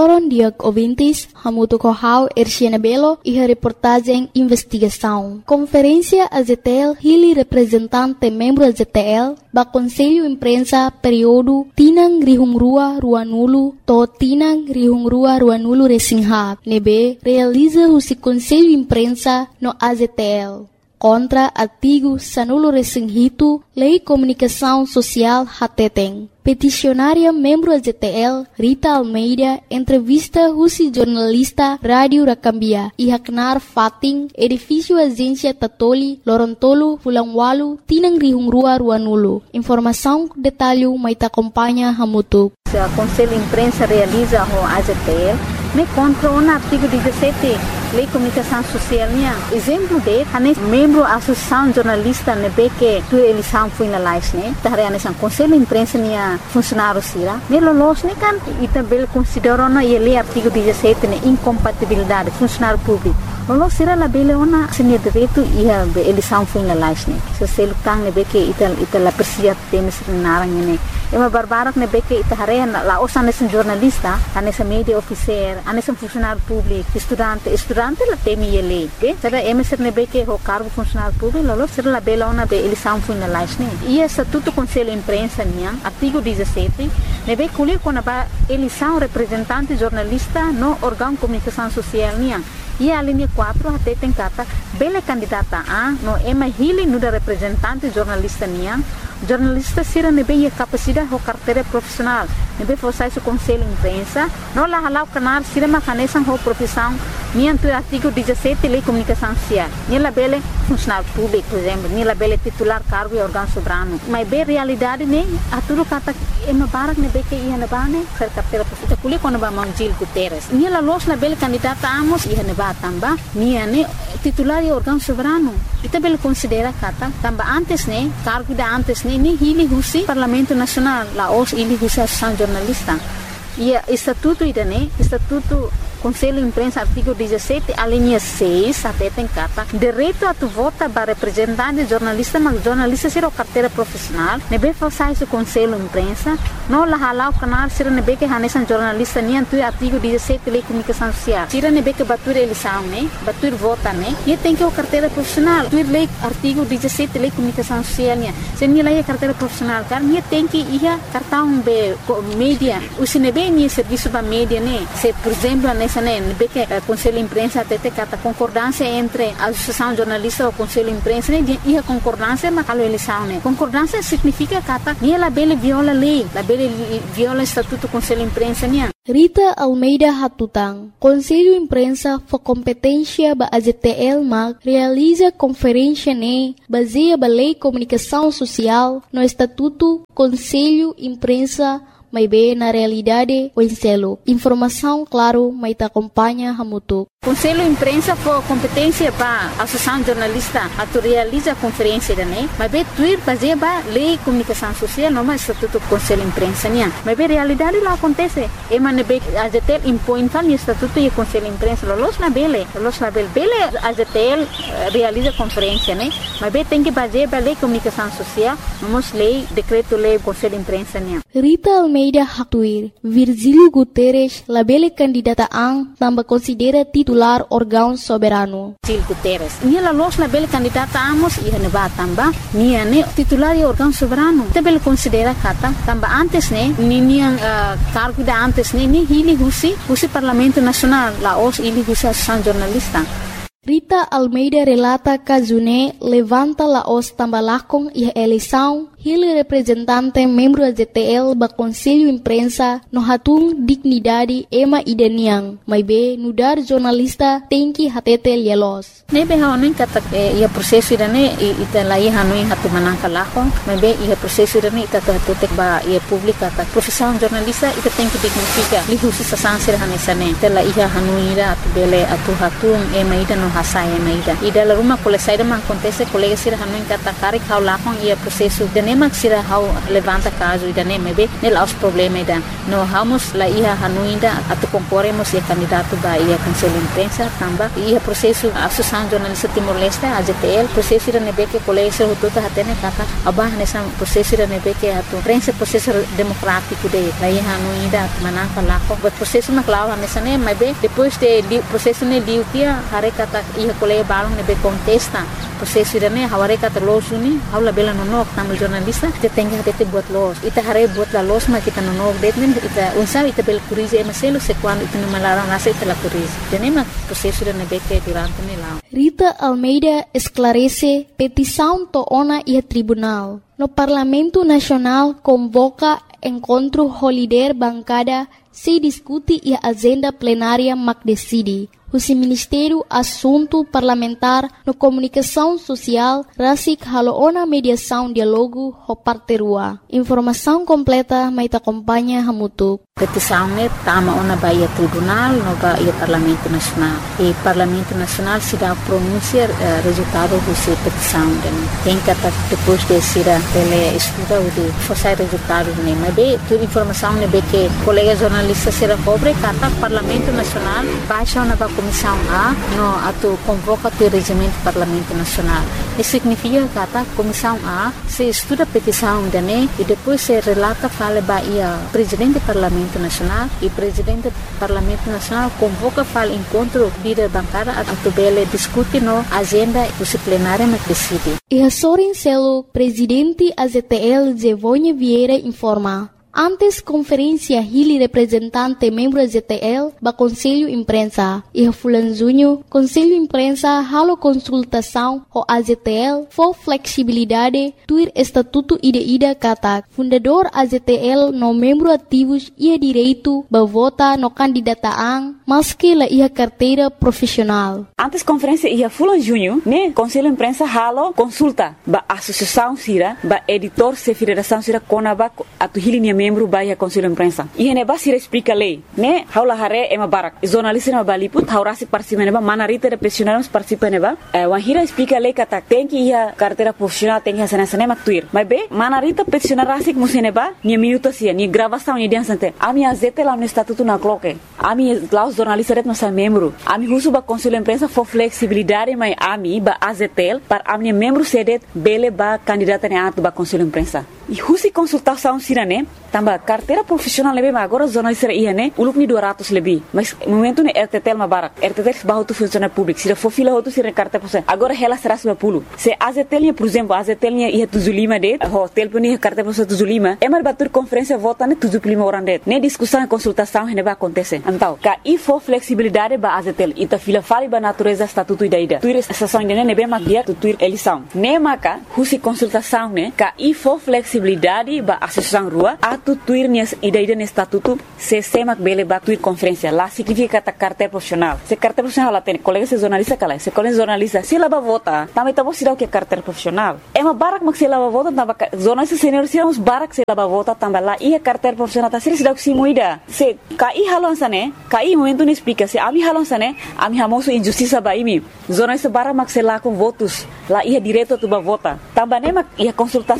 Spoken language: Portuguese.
Loron dia ouvintes, hamuto kohau Erciana Belo e a reportagem investigação. Conferência AZTL hili representante membro AZTL ba Conselho Imprensa período Tinang Rihungrua Ruanulu to Tinang Rihungrua Ruanulu Resingha. Nebe realiza o Conselho Imprensa no AZTL. Contra artigo Sanulo Resinghito, Lei Comunicação Social Hateteng. Peticionária membro AZTL, Rita Almeida, entrevista Rusi jornalista Rádio Rakambia e Haknar Fating, edifício Agência Tatoli, Lorontolo, Fulangwalu, Tinang Rihungrua Ruanulu. Informação, detalhe, mas acompanha Hamutu. O Conselho Imprensa realiza o AZTL, me contra o artigo 17, Lei Comunicação Social. Exemplo de, membro da Associação Jornalista, que tu eleição foi na live, o Conselho Imprensa funcionário sira. Melolos kan também consideram na lei artigo 17 incompatibilidade funcionário público. Lolos sira la bele ona sini direito e a eleição foi na live. Se se lutang que ita la persia temes narang ini. Ema barbarak que ita harea la osa nesse jornalista, nesse media officer, nesse funcionário público, estudante la temi lei. Será emeser que o cargo funcionário público, lolos sira la bele ona be eleição foi na live. E estatuto Conselho Imprensa artigo 17, nebe kulir kona ba eleição representante jornalista no órgão comunicação social e a linha 4 até tem kata bele candidata a no ema hili nuda representante jornalista jornalista sira nebe a capacidade ho carteira profissional nebe forçar o Conselho Imprensa no la halau canal sira ma canesan ho profissão tu artigo 17 Lei Comunicação Social la bele funcionário público por exemplo la bele titular cargo e órgão soberano mas be realidade a tudo kata ema barak nebe que ia na bane ser carteira profissional kuli quando ba Gil Guterres la los na bele candidata amos ia na tamba titular e órgão soberano ita bele considera kata tamba antes cargo da antes ni hili husi Parlamento Nacional la os hili husi Associação Jornalista e estatuto estatuto Conselho Imprensa artigo 17 a linha 6 até tem kata direito a tu vota para representante jornalista mas jornalista será carteira profissional nebe falsar o Conselho Imprensa não la halau canal será nebe que hanesan jornalista tu artigo 17 Lei Comunicação Social será nebe que batur eleição batur vota e tem que o carteira profissional tu lei artigo 17 Lei Comunicação Social se ni lei carteira profissional car tem que ia cartão be mídia o sinebe ni serviço ba mídia se por exemplo que o Conselho Imprensa até tem concordância entre a Associação Jornalista e o Conselho Imprensa e a concordância na eleição. Concordância significa que ela bele viola a lei, ela bele viola o Estatuto do Conselho Imprensa. Rita Almeida Hatutang, Conselho Imprensa for competência ba AZTL mag realiza conferência baseia ba Lei Comunicação Social no Estatuto Conselho Imprensa mas bem na realidade o enselo. Informação, claro, mas te acompanha Hamutu. Conselho Imprensa for competência para a Associação Jornalista a realiza a conferência mas bem tuir baseia ba Lei Comunicação Social não mais Estatuto Conselho Imprensa mas bem realidade lá acontece e man bem a ZTL impõe tal Estatuto e Conselho Imprensa los na bele a ZTL realiza conferência mas bem tem que baseia ba Lei Comunicação Social vamos lei decreto lei Conselho Imprensa Rita Almeida Hatuir, Virgílio Guterres, labele candidata ang tamba considera titular órgão soberano. Gil Guterres, la los labele candidata amos e neba tamba, titular e órgão soberano. Tabele considera kata tamba antes cargo da antes ni hili husi Parlamento Nacional, la os hili husi Associação Jornalista. Rita Almeida relata que June levanta la os tambalakong e eleição hili representante membro AZTL ba Conselho Imprensa no hatung dignidade ema ideniang mas be nudar jornalista tem que hatete lielos nebe hanuin kata ia prosesso irane ita lai hanuin hatu manangka lakong mas be ia prosesso irane ita hatete ba ia publika ta profissão jornalista ita tem que dignifica lihusi sa sansir hanesane tela ia hanuin ira atu bele atu hatung ema ida no hasai ema ida la rumah kole saida man acontece colega sira hanuin kata kari kau lakong ia prosesso dene nema sira hau levanta caso ida nem be nel aos problema ida no vamos la ia hanuinda atu concorremos e candidato ba ia conselho imprensa tamba ia processo associação jornalista Timor-Leste AZTL processo ida nebe que colégio hututa hatene kata abah nessa processo ida nebe que atu prensa processo democrático de la ia hanuinda manaka lako but processo na clava nessa nem be depois de processo ne liutia hare kata ia colégio balong nebe contesta processo ida ne haware kata losuni haula bela nonok tamu jornalista te tenga hate buat los ita hare buat la los ma kita nonok detnen ita unsa ita bel curize emaselo se quando ita no malarang nasa ita la curize tenema processo ida nebe que durante ne lá Rita Almeida esclarece petição toona e tribunal. No Parlamento Nacional convoca encontro holiday bancada se discute e a agenda plenária mac decide. O Ministério Assunto Parlamentar no Comunicação Social rasik haloona mediação diálogo ho parte rua. Informação completa mai te acompanha hamutuk. Petição ne tama ona baia tribunal no baia Parlamento Nacional. E Parlamento Nacional se dá pronunciar resultado dessa petição. Tem que depois de ser ele estuda o de fazer resultado ne. Mas bem, toda informação ne be que colega jornalista será pobre kata Parlamento Nacional baixa ona ba Comissão A no atu convoca o regimento Parlamento Nacional. Isso significa que a Comissão A se estuda a petição dele e depois se relata fala baia Presidente do Parlamento Nacional e Presidente do Parlamento Nacional convoca fala encontro líder bancada a tubele discute no agenda disciplinária na decide. E a Sorin Celo, Presidente AZTL Zevonha Vieira informa. Antes conferência Hili representante membro AZTL ba Conselho Imprensa e Fulan Junho Conselho Imprensa halo consultação o AZTL for flexibilidade tuir estatuto ida kata fundador AZTL no membro ativos ia direito ba vota no candidataan maski la ia carteira profissional. Antes conferência ia Fulan Junho ne Conselho Imprensa halo consulta ba associação sira ba editor se federação sira konaba atu Hili membro baia Conselho Imprensa. E ne ba sira explica lei, ne haula hare ema barak. Jornalista na baliput haurasi participa neba manarita de profissionais participa neba. Wan hira explica lei kata tem que ia carteira profissional tem que sana sana maktuir. Mas be manarita profissional rasik museneba ni minuto sia ni gravação ni diansante. Ami azete lá no estatuto na cloque. Ami lá os jornalistas ret nossa membro. Ami husu ba Conselho Imprensa for flexibilidade mai ami ba azetel para ami membro sedet bele ba candidata ne atu ba Conselho Imprensa. E husi consultação sirane tamba carteira profissional lebe ma agora jornalista ia ne ulup ni 200 lebih mas momento ne RTTL ma barak RTTL bahu tu funcionário público sira for fila hotu sira carteira profissional agora ela será 90 se AZTL por exemplo AZTL ia tuzulima de hotel puni carteira profissional tuzulima é mal batur conferência vota ne tuzulima orang de ne discussão e consultação ne ba acontecer então ka e for flexibilidade ba AZTL ita fila fali ba natureza estatuto ida tuir estação ne be ma dia tuir eleição ne maka husi consultação ne ka e for flexibilidade ba associação rua atu tuir nias ida ne estatuto se semak bele ba tuir conferência lá significa kata carteira profissional se carteira profissional lá tem colega se jornalista kala se colega jornalista se lá ba vota também tá você dá que carteira profissional é uma barak mak se lá ba vota tamba jornalista senior se uns barak se lá ba vota tamba lá e carteira profissional tá se dá que se moida se kai halon sane kai momento ne explica se ami halon sane ami hamoso injustiça ba imi jornalista barak mak se lá com votos lá ia direto tu ba vota tamba ne mak ia consultação